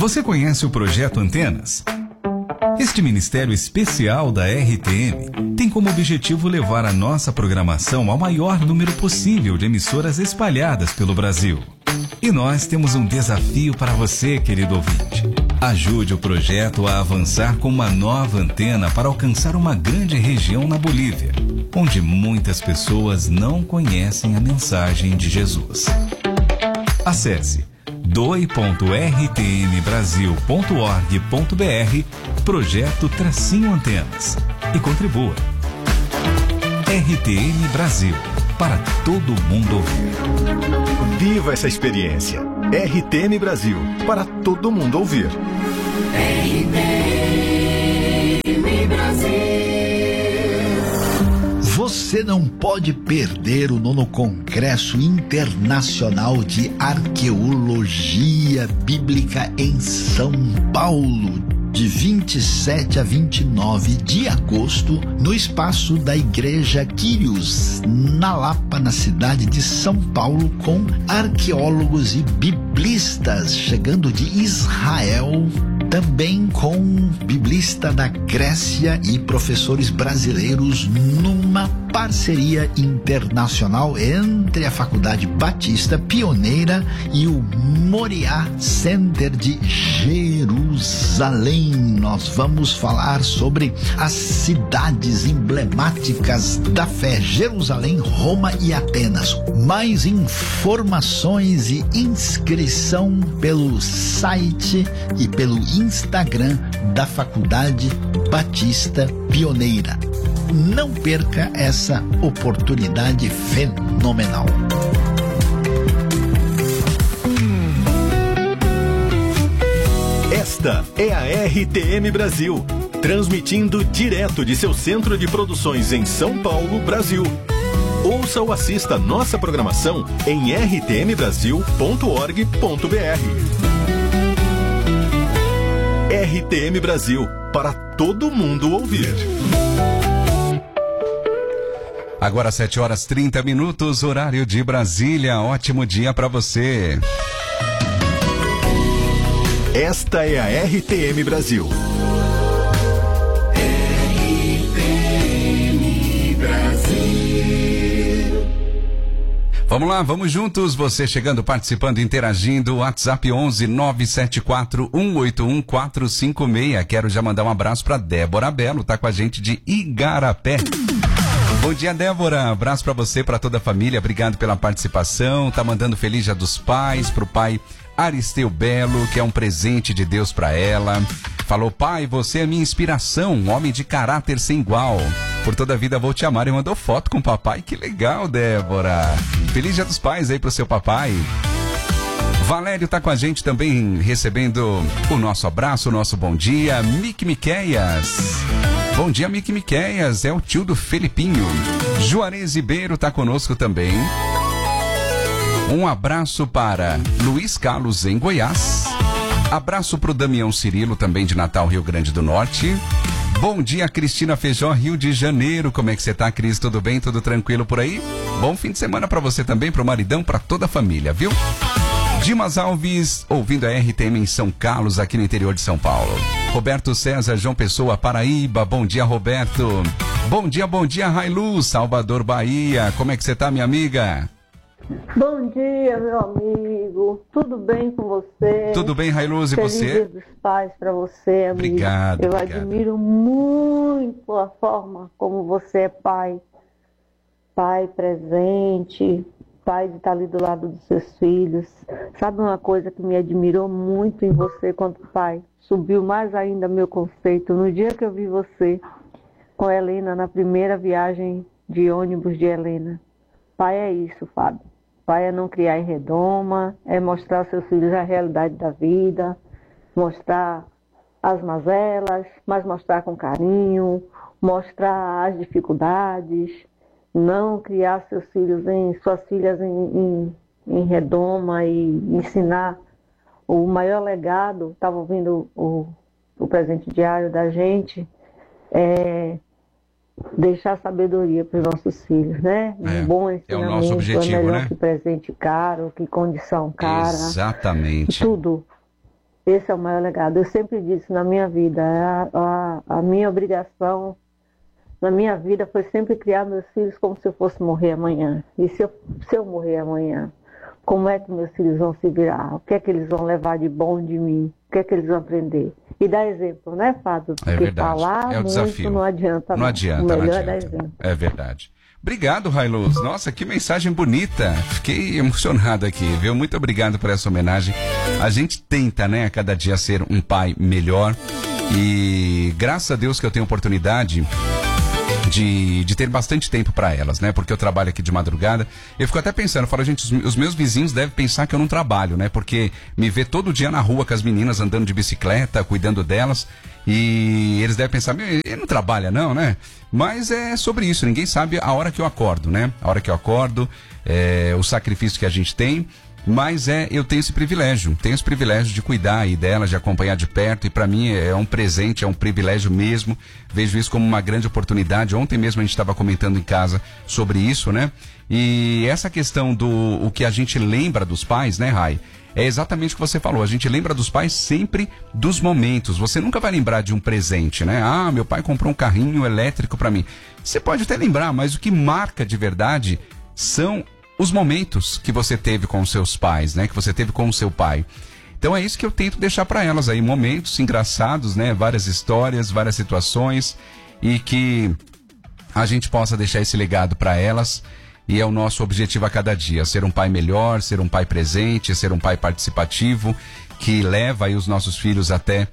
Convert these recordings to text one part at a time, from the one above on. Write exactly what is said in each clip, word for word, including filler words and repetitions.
Você conhece o Projeto Antenas? Este ministério especial da R T M tem como objetivo levar a nossa programação ao maior número possível de emissoras espalhadas pelo Brasil. E nós temos um desafio para você, querido ouvinte. Ajude o projeto a avançar com uma nova antena para alcançar uma grande região na Bolívia, onde muitas pessoas não conhecem a mensagem de Jesus. Acesse doe ponto r t m brasil ponto org ponto b r Projeto Tracinho Antenas e contribua. R T M Brasil, para todo mundo ouvir. Viva essa experiência. R T M Brasil, para todo mundo ouvir. R T M Brasil. Você não pode perder o nono Congresso Internacional de Arqueologia Bíblica em São Paulo, de vinte e sete a vinte e nove de agosto, no espaço da Igreja Quírios, na Lapa, na cidade de São Paulo, com arqueólogos e biblistas chegando de Israel, também com biblista da Grécia e professores brasileiros, numa parceria internacional entre a Faculdade Batista Pioneira e o Moriá Center de Jerusalém. Nós vamos falar sobre as cidades emblemáticas da fé: Jerusalém, Roma e Atenas. Mais informações e inscrição pelo site e pelo Instagram da Faculdade Batista Pioneira. Não perca essa oportunidade fenomenal. Esta é a R T M Brasil, transmitindo direto de seu centro de produções em São Paulo, Brasil. Ouça ou assista nossa programação em r t m brasil ponto org ponto b r. R T M Brasil, para todo mundo ouvir. Agora sete horas e trinta minutos, horário de Brasília. Ótimo dia para você. Esta é a R T M Brasil. R T M Brasil. Vamos lá, vamos juntos. Você chegando, participando, interagindo. WhatsApp onze nove sete quatro um oito um quatro cinco seis. Quero já mandar um abraço para Débora Belo, tá com a gente de Igarapé. Bom dia, Débora. Abraço pra você, pra toda a família. Obrigado pela participação. Tá mandando Feliz Dia dos Pais pro pai Aristeu Belo, que é um presente de Deus pra ela. Falou: pai, você é minha inspiração, um homem de caráter sem igual. Por toda a vida vou te amar. E mandou foto com o papai. Que legal, Débora. Feliz Dia dos Pais aí pro seu papai. Valério tá com a gente também, recebendo o nosso abraço, o nosso bom dia. Mick Miqueias. Bom dia, Mick Miqueias, é o tio do Felipinho. Juarez Ribeiro tá conosco também. Um abraço para Luiz Carlos em Goiás. Abraço pro Damião Cirilo, também de Natal, Rio Grande do Norte. Bom dia, Cristina Feijó, Rio de Janeiro. Como é que você tá, Cris? Tudo bem? Tudo tranquilo por aí? Bom fim de semana para você também, pro maridão, para toda a família, viu? Dimas Alves, ouvindo a R T M em São Carlos, aqui no interior de São Paulo. Roberto César, João Pessoa, Paraíba. Bom dia, Roberto. Bom dia, bom dia, Railu, Salvador, Bahia. Como é que você tá, minha amiga? Bom dia, meu amigo. Tudo bem com você? Tudo bem, Railuz, e Feliz você? Dia dos Pais para você, amigo. Obrigado, Eu obrigado. admiro muito a forma como você é pai. Pai presente, pai de estar ali do lado dos seus filhos. Sabe uma coisa que me admirou muito em você quanto pai? Subiu mais ainda meu conceito. No dia que eu vi você com a Helena, na primeira viagem de ônibus de Helena. Pai é isso, Fábio. Pai é não criar em redoma, é mostrar aos seus filhos a realidade da vida, mostrar as mazelas, mas mostrar com carinho, mostrar as dificuldades, não criar seus filhos em, suas filhas em, em, em redoma e ensinar o maior legado. Estava ouvindo o, o presente diário da gente, é deixar sabedoria para os nossos filhos, né? É, um bom é o ensinamento nosso objetivo, é melhor né? que presente caro, que condição cara. Exatamente. Tudo. Esse é o maior legado. Eu sempre disse na minha vida, a, a, a minha obrigação na minha vida foi sempre criar meus filhos como se eu fosse morrer amanhã. E se eu, se eu morrer amanhã, como é que meus filhos vão se virar? O que é que eles vão levar de bom de mim? O que é que eles vão aprender? E dar exemplo, né, Fábio? Porque é verdade. falar é o muito desafio. não adianta. Não, não adianta, o melhor não é adianta. dar exemplo. É verdade. Obrigado, Railuz. Nossa, que mensagem bonita. Fiquei emocionado aqui, viu? Muito obrigado por essa homenagem. A gente tenta, né, a cada dia ser um pai melhor. E graças a Deus que eu tenho oportunidade de, de ter bastante tempo para elas, né? Porque eu trabalho aqui de madrugada. Eu fico até pensando, eu falo, gente, os, os meus vizinhos devem pensar que eu não trabalho, né? Porque me vê todo dia na rua com as meninas andando de bicicleta, cuidando delas. E eles devem pensar, ele não trabalha não, né? Mas é sobre isso, ninguém sabe a hora que eu acordo, né? A hora que eu acordo, é, o sacrifício que a gente tem. Mas é, eu tenho esse privilégio, tenho esse privilégio de cuidar aí delas, de acompanhar de perto, e para mim é um presente, é um privilégio mesmo. Vejo isso como uma grande oportunidade. Ontem mesmo a gente estava comentando em casa sobre isso, né? E essa questão do o que a gente lembra dos pais, né, Rai? É exatamente o que você falou. A gente lembra dos pais sempre dos momentos. Você nunca vai lembrar de um presente, né? Ah, meu pai comprou um carrinho elétrico para mim. Você pode até lembrar, mas o que marca de verdade são os momentos que você teve com os seus pais, né? Que você teve com o seu pai. Então é isso que eu tento deixar para elas aí, momentos engraçados, né? Várias histórias, várias situações, e que a gente possa deixar esse legado para elas. E é o nosso objetivo a cada dia, ser um pai melhor, ser um pai presente, ser um pai participativo, que leva aí os nossos filhos até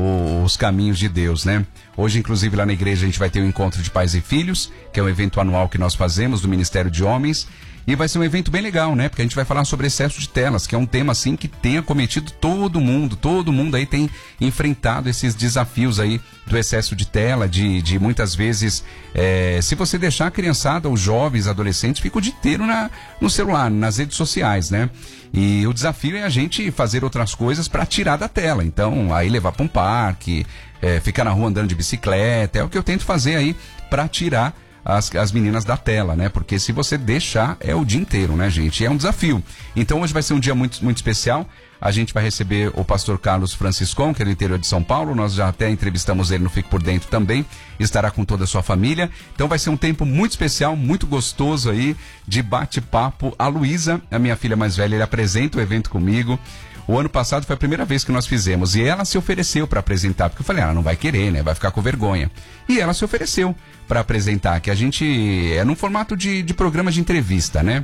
os caminhos de Deus, né? Hoje, inclusive, lá na igreja a gente vai ter um encontro de pais e filhos, que é um evento anual que nós fazemos do Ministério de Homens. E vai ser um evento bem legal, né? Porque a gente vai falar sobre excesso de telas, que é um tema, assim, que tem acometido todo mundo. Todo mundo aí tem enfrentado esses desafios aí do excesso de tela, de, de muitas vezes, é, se você deixar a criançada, os jovens, adolescentes, ficam o dia inteiro na, no celular, nas redes sociais, né? E o desafio é a gente fazer outras coisas para tirar da tela. Então, aí levar para um parque, é, ficar na rua andando de bicicleta, é o que eu tento fazer aí para tirar As, as meninas da tela, né? Porque se você deixar, é o dia inteiro, né, gente? E é um desafio. Então hoje vai ser um dia muito, muito especial. A gente vai receber o pastor Carlos Franciscon, que é do interior de São Paulo. Nós já até entrevistamos ele no Fique Por Dentro também. Estará com toda a sua família. Então vai ser um tempo muito especial, muito gostoso aí, de bate-papo. A Luísa, a minha filha mais velha, ele apresenta o evento comigo. O ano passado foi a primeira vez que nós fizemos, e ela se ofereceu para apresentar, porque eu falei, ela não vai querer, né? Vai ficar com vergonha. E ela se ofereceu para apresentar, que a gente é num formato de, de programa de entrevista, né?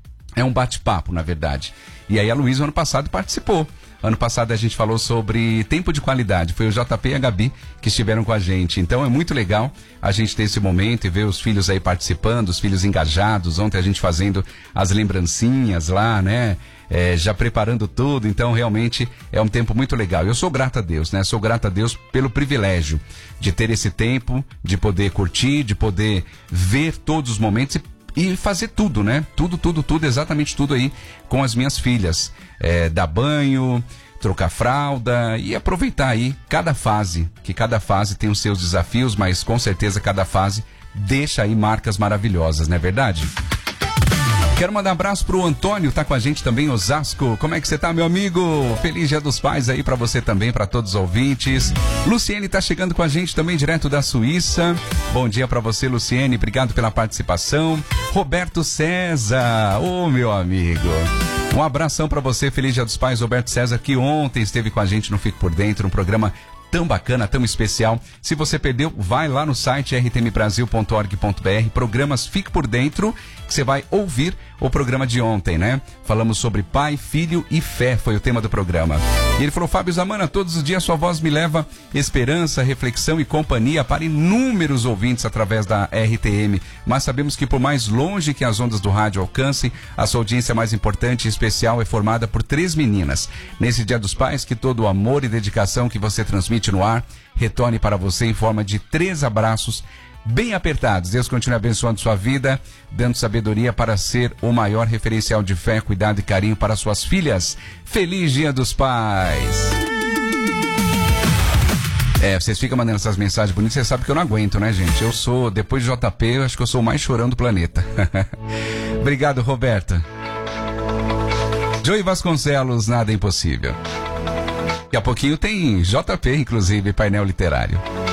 É um bate-papo, na verdade. E aí a Luísa, ano passado, participou. Ano passado a gente falou sobre tempo de qualidade. Foi o J P e a Gabi que estiveram com a gente. Então é muito legal a gente ter esse momento e ver os filhos aí participando, os filhos engajados. Ontem a gente fazendo as lembrancinhas lá, né? É, já preparando tudo. Então realmente é um tempo muito legal. Eu sou grato a Deus, né? Sou grato a Deus pelo privilégio de ter esse tempo, de poder curtir, de poder ver todos os momentos e E fazer tudo, né? Tudo, tudo, tudo, exatamente tudo aí com as minhas filhas. É, dar banho, trocar fralda e aproveitar aí cada fase, que cada fase tem os seus desafios, mas com certeza cada fase deixa aí marcas maravilhosas, não é verdade? Quero mandar um abraço pro Antônio, tá com a gente também, Osasco. Como é que você tá, meu amigo? Feliz Dia dos Pais aí pra você também, pra todos os ouvintes. Luciene tá chegando com a gente também, direto da Suíça. Bom dia pra você, Luciene, obrigado pela participação. Roberto César, ô oh, meu amigo. Um abração pra você, Feliz Dia dos Pais, Roberto César, que ontem esteve com a gente no Fique Por Dentro, um programa tão bacana, tão especial. Se você perdeu, vai lá no site r t m brasil ponto org ponto b r, programas Fique Por Dentro, que você vai ouvir o programa de ontem, né? Falamos sobre pai, filho e fé, foi o tema do programa. E ele falou, Fábio Zamana, todos os dias sua voz me leva esperança, reflexão e companhia para inúmeros ouvintes através da R T M, mas sabemos que por mais longe que as ondas do rádio alcancem, a sua audiência mais importante e especial é formada por três meninas. Nesse Dia dos Pais, que todo o amor e dedicação que você transmite no ar retorne para você em forma de três abraços bem apertados. Deus continue abençoando sua vida, dando sabedoria para ser o maior referencial de fé, cuidado e carinho para suas filhas. Feliz Dia dos Pais! É, vocês ficam mandando essas mensagens bonitas, vocês sabem que eu não aguento, né, gente? Eu sou, depois de J P, eu acho que eu sou o mais chorão do planeta. Obrigado, Roberta. Joey Vasconcelos, nada é impossível. Daqui a pouquinho tem J P, inclusive, painel literário.